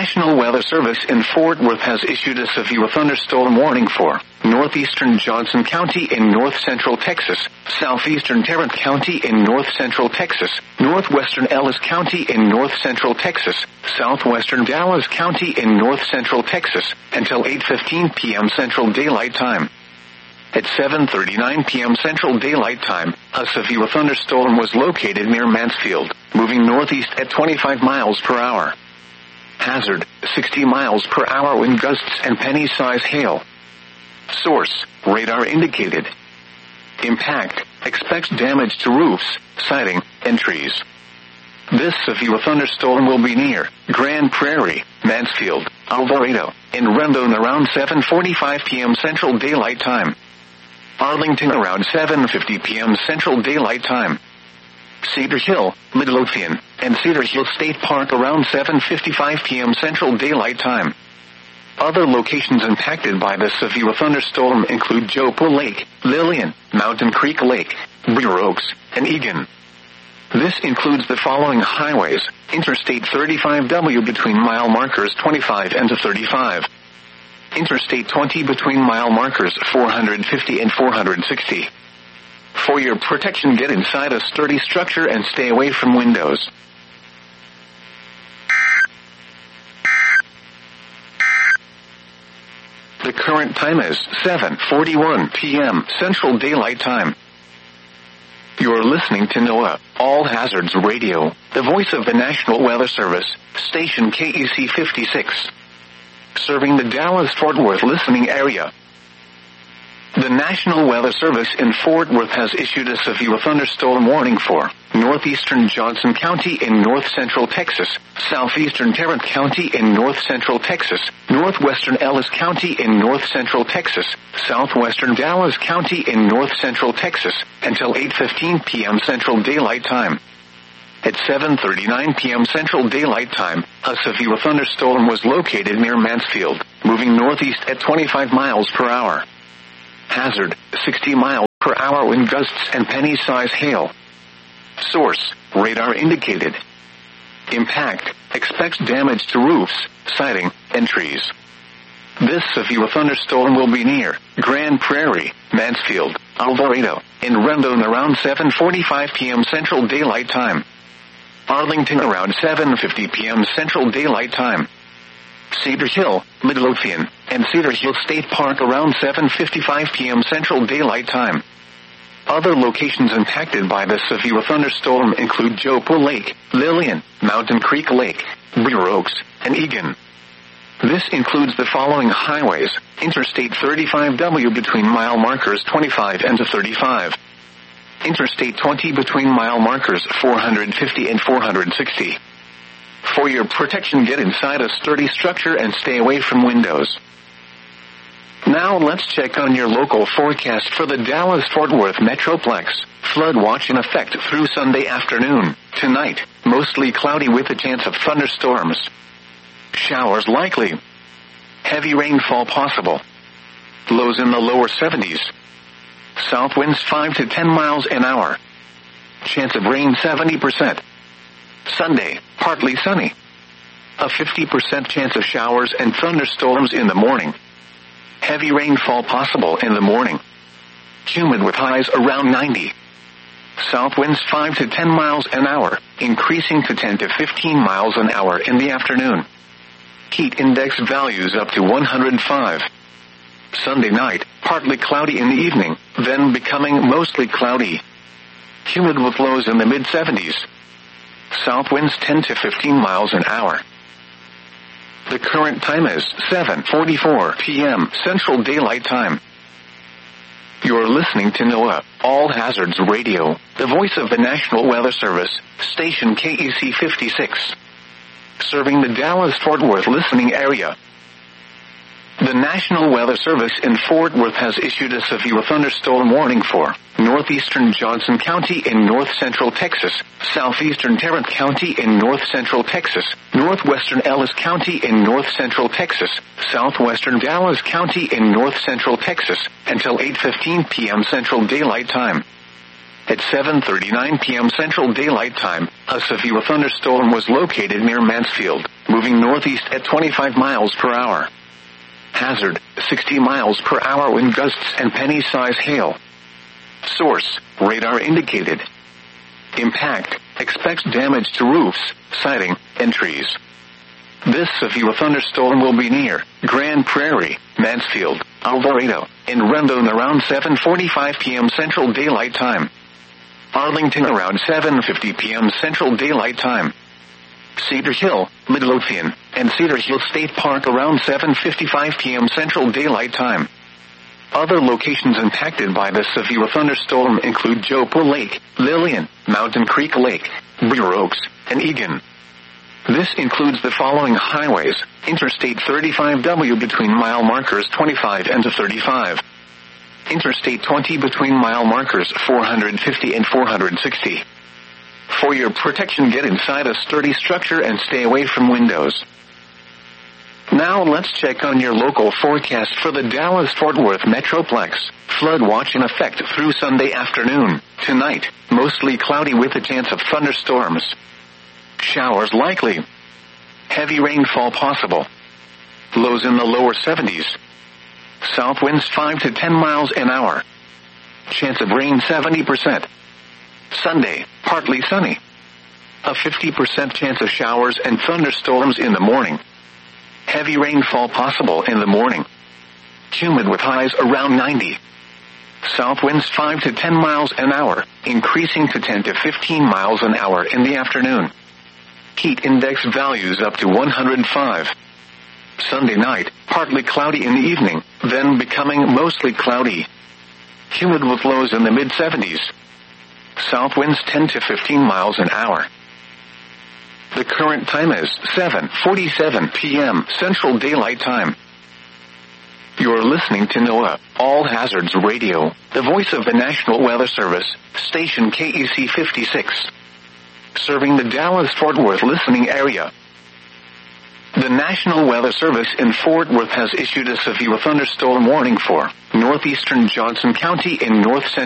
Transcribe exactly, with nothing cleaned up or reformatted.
National Weather Service in Fort Worth has issued a severe thunderstorm warning for northeastern Johnson County in north-central Texas, southeastern Tarrant County in north-central Texas, northwestern Ellis County in north-central Texas, southwestern Dallas County in north-central Texas, until eight fifteen p.m. Central Daylight Time. At seven thirty-nine p.m. Central Daylight Time, a severe thunderstorm was located near Mansfield, moving northeast at twenty-five miles per hour. Hazard, sixty miles per hour wind gusts and penny-size hail. Source, radar indicated. Impact, expects damage to roofs, siding, and trees. This severe thunderstorm will be near Grand Prairie, Mansfield, Alvarado, and Rendon around seven forty-five p.m. Central Daylight Time. Arlington around seven fifty p.m. Central Daylight Time. Cedar Hill, Midlothian, and Cedar Hill State Park around seven fifty-five p.m. Central Daylight Time. Other locations impacted by this severe thunderstorm include Joppa Lake, Lillian, Mountain Creek Lake, Brewer Oaks, and Egan. This includes the following highways: Interstate thirty-five W between mile markers twenty-five and thirty-five. Interstate twenty between mile markers four hundred fifty and four hundred sixty. For your protection, get inside a sturdy structure and stay away from windows. The current time is seven forty-one p.m. Central Daylight Time. You're listening to NOAA, All Hazards Radio, the voice of the National Weather Service, station K E C fifty-six. Serving the Dallas-Fort Worth listening area. The National Weather Service in Fort Worth has issued a severe thunderstorm warning for northeastern Johnson County in north-central Texas, southeastern Tarrant County in north-central Texas, northwestern Ellis County in north-central Texas, southwestern Dallas County in north-central Texas, until eight fifteen p.m. Central Daylight Time. At seven thirty-nine p.m. Central Daylight Time, a severe thunderstorm was located near Mansfield, moving northeast at twenty-five miles per hour. Hazard, sixty miles per hour wind gusts and penny-size hail. Source, radar indicated. Impact, expects damage to roofs, siding, and trees. This severe thunderstorm will be near Grand Prairie, Mansfield, Alvarado, and Rendon around seven forty-five p.m. Central Daylight Time. Arlington around seven fifty p.m. Central Daylight Time. Cedar Hill, Midlothian, and Cedar Hill State Park around seven fifty-five p.m. Central Daylight Time. Other locations impacted by this severe thunderstorm include Joppa Lake, Lillian, Mountain Creek Lake, Brewer Oaks, and Egan. This includes the following highways: Interstate thirty-five W between mile markers twenty-five and thirty-five. Interstate twenty between mile markers four hundred fifty and four hundred sixty. For your protection, get inside a sturdy structure and stay away from windows. Now let's check on your local forecast for the Dallas-Fort Worth Metroplex. Flood watch in effect through Sunday afternoon. Tonight, mostly cloudy with a chance of thunderstorms. Showers likely. Heavy rainfall possible. Lows in the lower seventies. South winds five to ten miles an hour. Chance of rain seventy percent. Sunday, partly sunny. A fifty percent chance of showers and thunderstorms in the morning. Heavy rainfall possible in the morning. Humid with highs around ninety. South winds five to ten miles an hour, increasing to ten to fifteen miles an hour in the afternoon. Heat index values up to one hundred five. Sunday night, partly cloudy in the evening, then becoming mostly cloudy. Humid with lows in the mid seventies. South winds ten to fifteen miles an hour. The current time is seven forty-four p.m. Central Daylight Time. You're listening to NOAA, All Hazards Radio, the voice of the National Weather Service, station K E C fifty-six. Serving the Dallas-Fort Worth listening area. The National Weather Service in Fort Worth has issued a severe thunderstorm warning for northeastern Johnson County in north-central Texas, southeastern Tarrant County in north-central Texas, northwestern Ellis County in north-central Texas, southwestern Dallas County in north-central Texas, until eight fifteen p.m. Central Daylight Time. At seven thirty-nine p.m. Central Daylight Time, a severe thunderstorm was located near Mansfield, moving northeast at twenty-five miles per hour. Hazard, sixty miles per hour wind gusts and penny-size hail. Source, radar indicated. Impact, expects damage to roofs, siding, and trees. This severe thunderstorm will be near Grand Prairie, Mansfield, Alvarado, and Rendon around seven forty-five p.m. Central Daylight Time. Arlington around seven fifty p.m. Central Daylight Time. Cedar Hill, Midlothian, and Cedar Hill State Park around seven fifty-five p.m. Central Daylight Time. Other locations impacted by the severe thunderstorm include Joppa Lake, Lillian, Mountain Creek Lake, Brewer Oaks, and Egan. This includes the following highways: Interstate thirty-five W between mile markers twenty-five and thirty-five. Interstate twenty between mile markers four hundred fifty and four hundred sixty. For your protection, get inside a sturdy structure and stay away from windows. Now let's check on your local forecast for the Dallas-Fort Worth Metroplex. Flood watch in effect through Sunday afternoon. Tonight, mostly cloudy with a chance of thunderstorms. Showers likely. Heavy rainfall possible. Lows in the lower seventies. South winds five to ten miles an hour. Chance of rain seventy percent. Sunday, partly sunny. A fifty percent chance of showers and thunderstorms in the morning. Heavy rainfall possible in the morning. Humid with highs around ninety. South winds five to ten miles an hour, increasing to ten to fifteen miles an hour in the afternoon. Heat index values up to one hundred five. Sunday night, partly cloudy in the evening, then becoming mostly cloudy. Humid with lows in the mid seventies. South winds ten to fifteen miles an hour. The current time is seven forty-seven p.m. Central Daylight Time. You're listening to NOAA, All Hazards Radio, the voice of the National Weather Service, station K E C fifty-six. Serving the Dallas-Fort Worth listening area. The National Weather Service in Fort Worth has issued a severe thunderstorm warning for northeastern Johnson County in north central